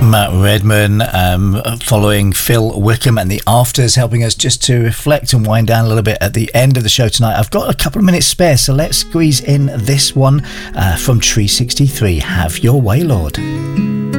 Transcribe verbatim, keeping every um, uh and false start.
Matt Redman, um, following Phil Wickham and the Afters, helping us just to reflect and wind down a little bit at the end of the show tonight. I've got a couple of minutes spare, so let's squeeze in this one uh, from Tree sixty-three, Have Your Way, Lord.